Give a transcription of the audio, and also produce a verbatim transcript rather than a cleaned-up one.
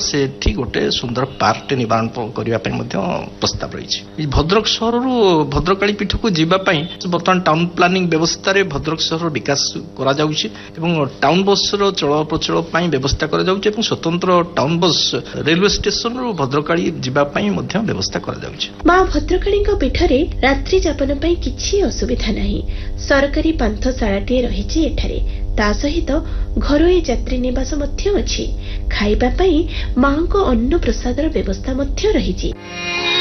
ସେଠି ଗୋଟେ ସୁନ୍ଦର ପାର୍କଟେ ନିର୍ମାଣ କରିବା ପାଇଁ ମଧ୍ୟ ପ୍ରସ୍ତାବ ରହିଛି। ଭଦ୍ରକ ସହରରୁ ଭଦ୍ରକାଳୀ ପୀଠକୁ ଯିବା ପାଇଁ ବର୍ତ୍ତମାନ ଟାଉନ ପ୍ଲାନିଂ ବ୍ୟବସ୍ଥାରେ ଭଦ୍ରକ ସହରର ବିକାଶ କରାଯାଉଛି ଏବଂ ଟାଉନ ବସ୍ର ଚଳପ୍ରଚଳ ପାଇଁ ବ୍ୟବସ୍ଥା କରାଯାଉଛି ଏବଂ ସ୍ୱତନ୍ତ୍ର ଟାଉନ ବସ୍ ରେଲୱେ ଷ୍ଟେସନରୁ ଭଦ୍ରକାଳୀ ଯିବା ପାଇଁ ମଧ୍ୟ ବ୍ୟବସ୍ଥା କରାଯାଉଛି। ମା ଭଦ୍ରକାଳୀଙ୍କ ପୀଠରେ ରାତ୍ରି ଯାପନ ପାଇଁ କିଛି ଅସୁବିଧା ନାହିଁ। ସରକାରୀ ପାନ୍ଥଶାଳାଟିଏ ରହିଛି ଏଠାରେ। ତା ସହିତ ଘରୋଇ ଯାତ୍ରୀ ନିବାସ ମଧ୍ୟ ଅଛି। ଖାଇବା ପାଇଁ ମାଙ୍କ ଅନ୍ନ ପ୍ରସାଦର ବ୍ୟବସ୍ଥା ମଧ୍ୟ ରହିଛି।